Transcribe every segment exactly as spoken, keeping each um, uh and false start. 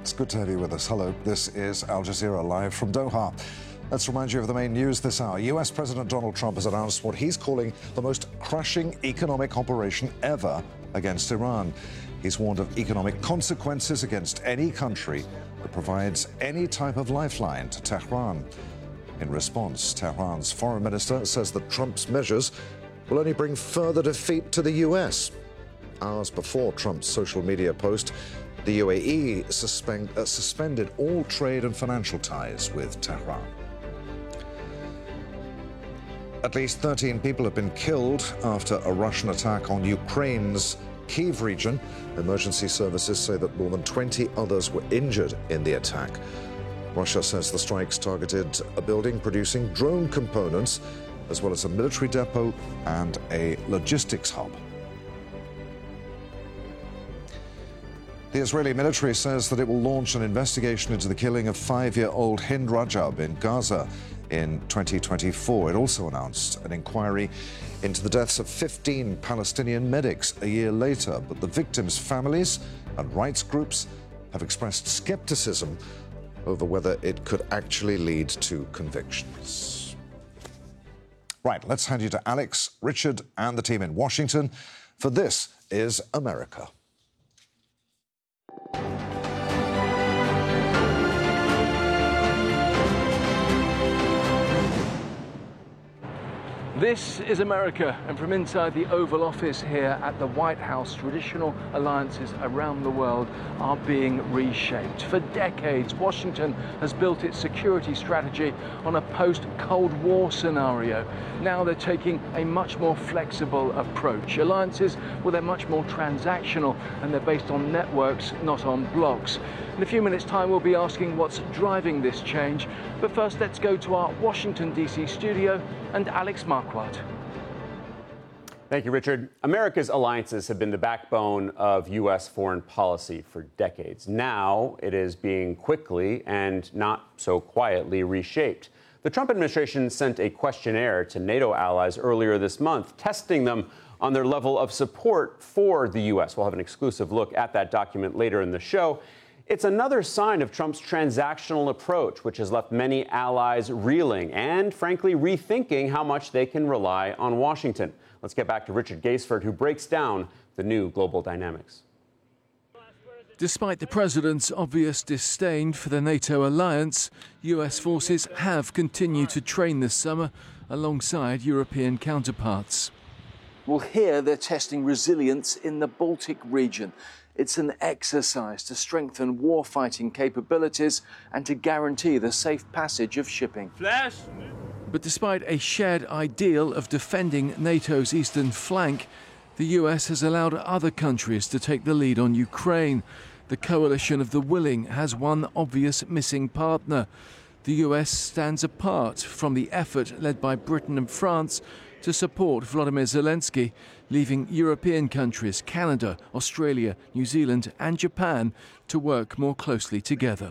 It's good to have you with us. Hello, this is Al Jazeera live from Doha. Let's remind you of the main news this hour. U S President Donald Trump has announced what he's calling the most crushing economic operation ever against Iran. He's warned of economic consequences against any country that provides any type of lifeline to Tehran. In response, Tehran's foreign minister says that Trump's measures will only bring further defeat to the U S. Hours before Trump's social media post, the U A E suspend, uh, suspended all trade and financial ties with Tehran. At least thirteen people have been killed after a Russian attack on Ukraine's Kyiv region. Emergency services say that more than twenty others were injured in the attack. Russia says the strikes targeted a building producing drone components, as well as a military depot and a logistics hub. The Israeli military says that it will launch an investigation into the killing of five-year-old Hind Rajab in Gaza in twenty twenty-four. It also announced an inquiry into the deaths of fifteen Palestinian medics a year later, but the victims' families and rights groups have expressed skepticism over whether it could actually lead to convictions. Right, let's hand you to Alex, Richard, and the team in Washington, for This is America. This is America, and from inside the Oval Office here at the White House, traditional alliances around the world are being reshaped. For decades, Washington has built its security strategy on a post-Cold War scenario. Now they're taking a much more flexible approach. Alliances, well, they're much more transactional, and they're based on networks, not on blocks. In a few minutes' time, we'll be asking what's driving this change. But first, let's go to our Washington, D C studio and Alex Marquardt. Thank you, Richard. America's alliances have been the backbone of U S foreign policy for decades. Now it is being quickly and not so quietly reshaped. The Trump administration sent a questionnaire to NATO allies earlier this month, testing them on their level of support for the U S. We'll have an exclusive look at that document later in the show. It's another sign of Trump's transactional approach, which has left many allies reeling and, frankly, rethinking how much they can rely on Washington. Let's get back to Richard Gaisford, who breaks down the new global dynamics. Despite the president's obvious disdain for the NATO alliance, U S forces have continued to train this summer alongside European counterparts. Well, here they're testing resilience in the Baltic region. It's an exercise to strengthen warfighting capabilities and to guarantee the safe passage of shipping. Flash! But despite a shared ideal of defending NATO's eastern flank, the U S has allowed other countries to take the lead on Ukraine. The coalition of the willing has one obvious missing partner. The U S stands apart from the effort led by Britain and France to support Volodymyr Zelensky, leaving European countries, Canada, Australia, New Zealand and Japan to work more closely together.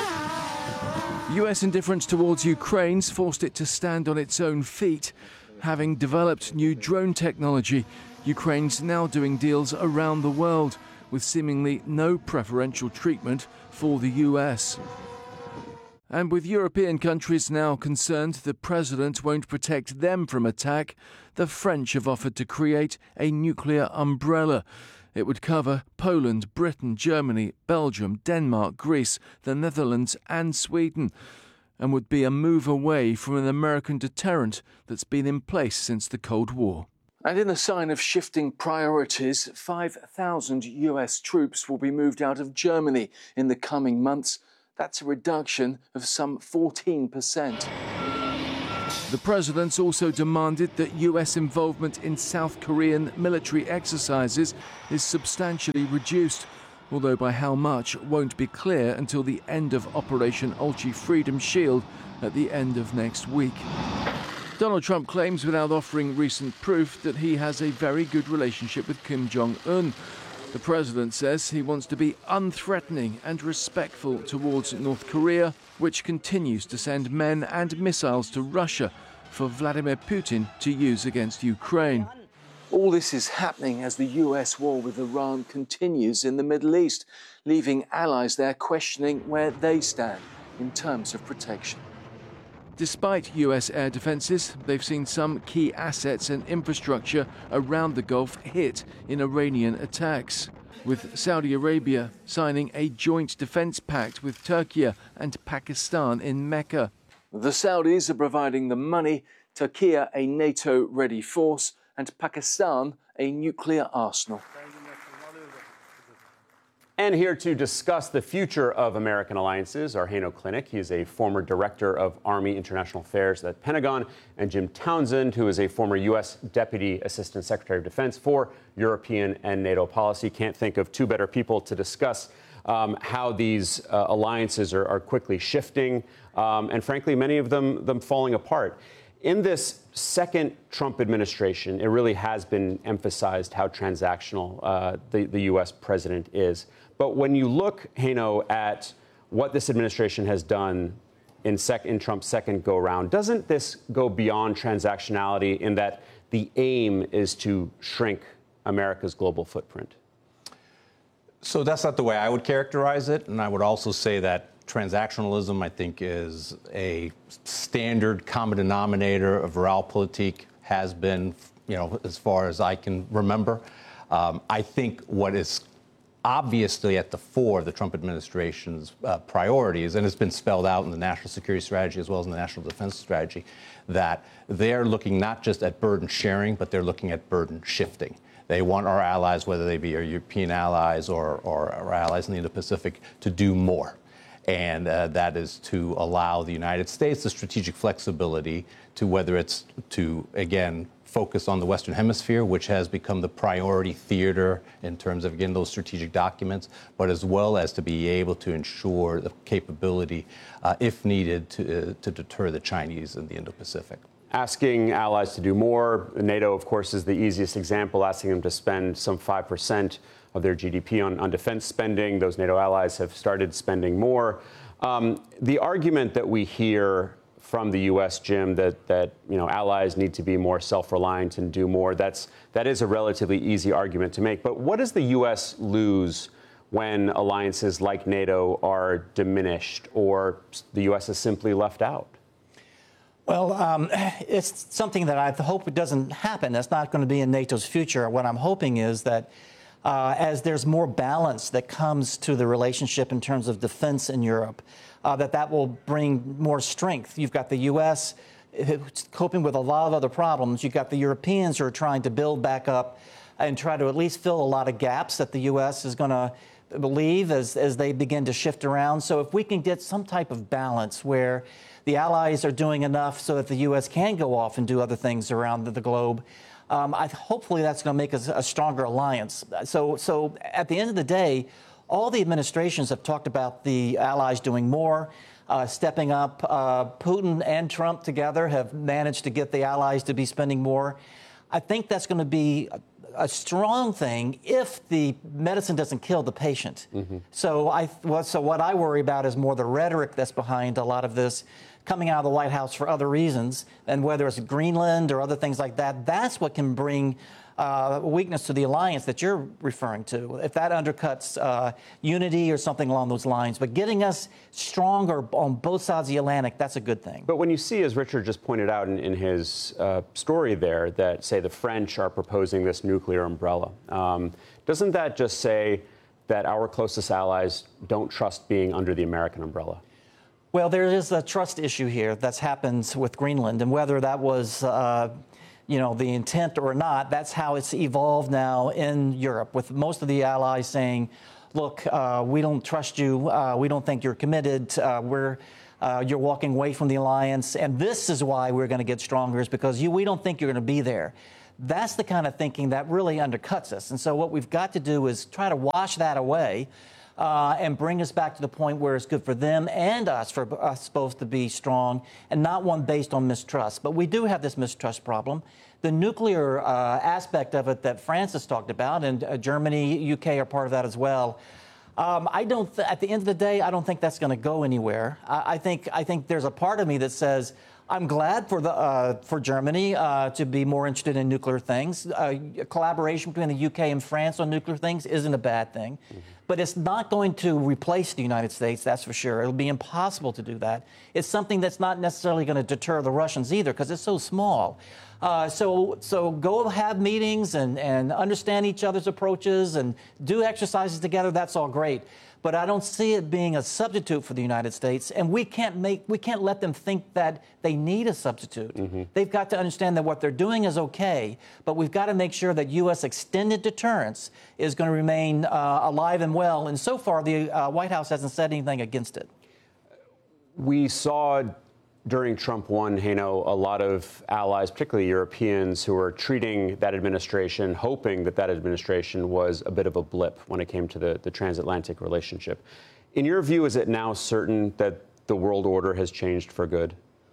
U S indifference towards Ukraine's forced it to stand on its own feet. Having developed new drone technology, Ukraine's now doing deals around the world with seemingly no preferential treatment for the U S. And with European countries now concerned the president won't protect them from attack, the French have offered to create a nuclear umbrella. It would cover Poland, Britain, Germany, Belgium, Denmark, Greece, the Netherlands and Sweden, and would be a move away from an American deterrent that's been in place since the Cold War. And in a sign of shifting priorities, five thousand U S troops will be moved out of Germany in the coming months. That's a reduction of some fourteen percent. The president's also demanded that U S involvement in South Korean military exercises is substantially reduced, although by how much won't be clear until the end of Operation Ulchi Freedom Shield at the end of next week. Donald Trump claims, without offering recent proof, that he has a very good relationship with Kim Jong-un. The president says he wants to be unthreatening and respectful towards North Korea, which continues to send men and missiles to Russia for Vladimir Putin to use against Ukraine. All this is happening as the U S war with Iran continues in the Middle East, leaving allies there questioning where they stand in terms of protection. Despite U S air defences, they've seen some key assets and infrastructure around the Gulf hit in Iranian attacks, with Saudi Arabia signing a joint defence pact with Turkey and Pakistan in Mecca. The Saudis are providing the money, Turkey a NATO-ready force, and Pakistan a nuclear arsenal. And here to discuss the future of American alliances are Haino Klinik. He is a former director of Army International Affairs at Pentagon, and Jim Townsend, who is a former U S Deputy Assistant Secretary of Defense for European and NATO policy. Can't think of two better people to discuss um, how these uh, alliances are, are quickly shifting, um, and frankly, many of them, them falling apart. In this second Trump administration, it really has been emphasized how transactional uh, the, the U S president is. But when you look, Haino, at what this administration has done in, sec- in Trump's second go-round, doesn't this go beyond transactionality in that the aim is to shrink America's global footprint? So that's not the way I would characterize it. And I would also say that transactionalism, I think, is a standard common denominator of realpolitik, has been, you know, as far as I can remember. Um, I think what is obviously at the fore of the Trump administration's uh, priorities, and it's been spelled out in the national security strategy as well as in the national defense strategy, that they're looking not just at burden sharing, but they're looking at burden shifting. They want our allies, whether they be our European allies or, or our allies in the Indo-Pacific, to do more. And uh, that is to allow the United States the strategic flexibility to, whether it's to, again, focus on the Western Hemisphere, which has become the priority theater in terms of, again, those strategic documents, but as well as to be able to ensure the capability, uh, if needed, to, uh, to deter the Chinese in the Indo-Pacific. Asking allies to do more. NATO, of course, is the easiest example, asking them to spend some five percent of their G D P on, on defense spending. Those NATO allies have started spending more. Um, the argument that we hear from the U S, Jim, that, that you know, allies need to be more self-reliant and do more, that's, that is a relatively easy argument to make. But what does the U S lose when alliances like NATO are diminished or the U S is simply left out? Well, um, it's something that I hope it doesn't happen. That's not going to be in NATO's future. What I'm hoping is that uh, as there's more balance that comes to the relationship in terms of defense in Europe, uh, that that will bring more strength. You've got the U S coping with a lot of other problems. You've got the Europeans who are trying to build back up and try to at least fill a lot of gaps that the U S is going to believe as, as they begin to shift around. So if we can get some type of balance where the allies are doing enough so that the U S can go off and do other things around the, the globe, um, I, hopefully that's going to make us a stronger alliance. So, so at the end of the day, all the administrations have talked about the allies doing more, uh, stepping up. Uh, Putin and Trump together have managed to get the allies to be spending more. I think that's going to be a, a strong thing if the medicine doesn't kill the patient. Mm-hmm. So, I, well, so what I worry about is more the rhetoric that's behind a lot of this coming out of the White House for other reasons, and whether it's Greenland or other things like that, that's what can bring uh, weakness to the alliance that you're referring to, if that undercuts uh, unity or something along those lines. But getting us stronger on both sides of the Atlantic, that's a good thing. But when you see, as Richard just pointed out in, in his uh, story there, that, say, the French are proposing this nuclear umbrella, um, doesn't that just say that our closest allies don't trust being under the American umbrella? Well, there is a trust issue here that's happened with Greenland, and whether that was, uh, you know, the intent or not, that's how it's evolved now in Europe, with most of the allies saying, look, uh, we don't trust you, uh, we don't think you're committed, uh, we're, uh, you're walking away from the alliance, and this is why we're going to get stronger, is because you, we don't think you're going to be there. That's the kind of thinking that really undercuts us. And so what we've got to do is try to wash that away uh, and bring us back to the point where it's good for them and us, for us both to be strong, and not one based on mistrust. But we do have this mistrust problem. The nuclear uh, aspect of it that France has talked about, and uh, Germany, U K are part of that as well. Um, I don't. Th- at the end of the day, I don't think that's going to go anywhere. I, I think. I think there's a part of me that says, I'm glad for the uh, for Germany uh, to be more interested in nuclear things. Uh, collaboration between the U K and France on nuclear things isn't a bad thing, mm-hmm. but it's not going to replace the United States, that's for sure. It'll be impossible to do that. It's something that's not necessarily going to deter the Russians either, because it's so small. Uh, so, so go have meetings and, and understand each other's approaches and do exercises together. That's all great. But I don't see it being a substitute for the United States, and we can't make we can't let them think that they need a substitute. Mm-hmm. They've got to understand that what they're doing is okay, but we've got to make sure that U S extended deterrence is going to remain uh, alive and well. And so far, the uh, White House hasn't said anything against it. We saw during Trump one, Haino, a lot of allies, particularly Europeans, who were treating that administration, hoping that that administration was a bit of a blip when it came to the, the transatlantic relationship. In your view, is it now certain that the world order has changed for good?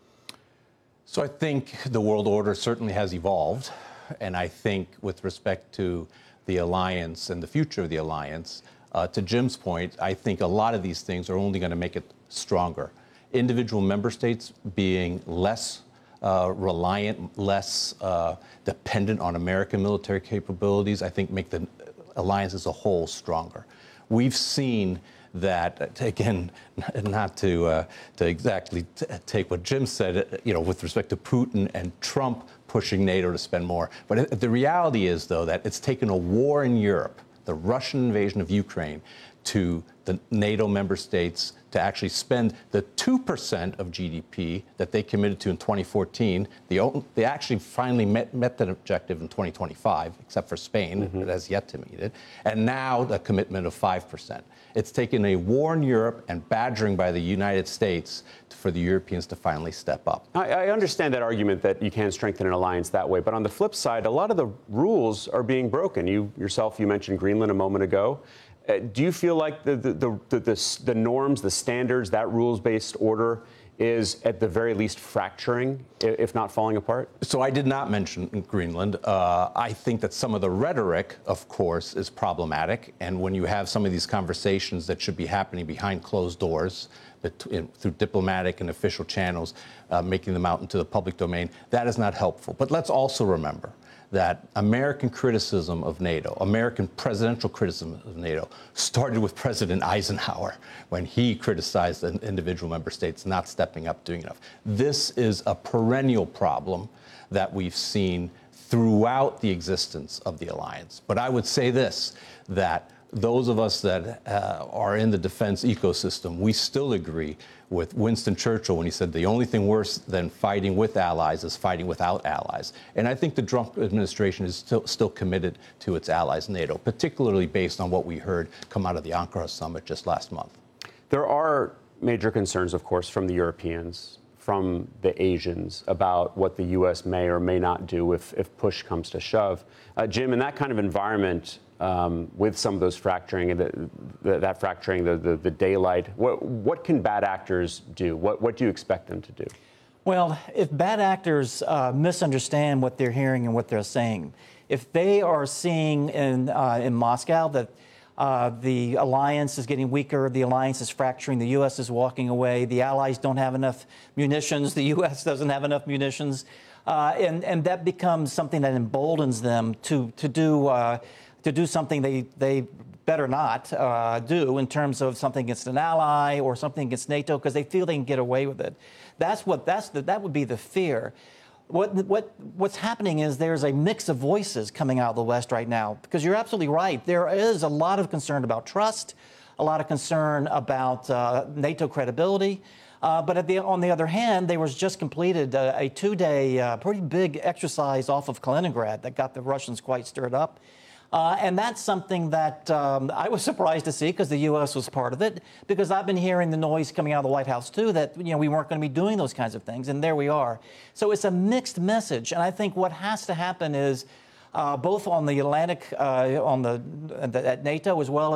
So I think the world order certainly has evolved. And I think with respect to the alliance and the future of the alliance, uh, to Jim's point, I think a lot of these things are only going to make it stronger. Individual member states being less uh, reliant, less uh, dependent on American military capabilities, I think make the alliance as a whole stronger. We've seen that, again, not to, uh, to exactly t- take what Jim said, you know, with respect to Putin and Trump pushing NATO to spend more. But it, the reality is, though, that it's taken a war in Europe, the Russian invasion of Ukraine, to the NATO member states to actually spend the two percent of G D P that they committed to in twenty fourteen. The, they actually finally met, met that objective in twenty twenty-five, except for Spain, mm-hmm. that has yet to meet it. And now the commitment of five percent. It's taken a war in Europe and badgering by the United States for the Europeans to finally step up. I, I understand that argument that you can strengthen an alliance that way. But on the flip side, a lot of the rules are being broken. You yourself, you mentioned Greenland a moment ago. Uh, do you feel like the the, the, the, the the norms, the standards, that rules-based order is at the very least fracturing, if not falling apart? So I did not mention Greenland. Uh, I think that some of the rhetoric, of course, is problematic. And when you have some of these conversations that should be happening behind closed doors, that, in, through diplomatic and official channels, uh, making them out into the public domain, that is not helpful. But let's also remember that American criticism of NATO, American presidential criticism of NATO, started with President Eisenhower when he criticized the individual member states not stepping up, doing enough. This is a perennial problem that we've seen throughout the existence of the alliance. But I would say this, that those of us that uh, are in the defense ecosystem, we still agree with Winston Churchill when he said the only thing worse than fighting with allies is fighting without allies. And I think the Trump administration is still, still committed to its allies, NATO, particularly based on what we heard come out of the Ankara summit just last month. There are major concerns, of course, from the Europeans, from the Asians, about what the U S may or may not do if, if push comes to shove. Uh, Jim, in that kind of environment, Um, with some of those fracturing, the, the, that fracturing, the, the, the daylight, what, what can bad actors do? What, what do you expect them to do? Well, if bad actors uh, misunderstand what they're hearing and what they're saying, if they are seeing in, uh, in Moscow that uh, the alliance is getting weaker, the alliance is fracturing, the U S is walking away, the allies don't have enough munitions, the U S doesn't have enough munitions, uh, and, and that becomes something that emboldens them to, to do uh, to do something they, they better not uh, do in terms of something against an ally or something against NATO because they feel they can get away with it. That's what that's the, that would be the fear. What what what's happening is there's a mix of voices coming out of the West right now because you're absolutely right. There is a lot of concern about trust, a lot of concern about uh, NATO credibility. Uh, but at the, on the other hand, there was just completed a, a two-day uh, pretty big exercise off of Kaliningrad that got the Russians quite stirred up. Uh, and that's something that um, I was surprised to see because the U S was part of it, because I've been hearing the noise coming out of the White House, too, that you know we weren't going to be doing those kinds of things. And there we are. So it's a mixed message. And I think what has to happen is uh, both on the Atlantic, uh, on the at NATO as well as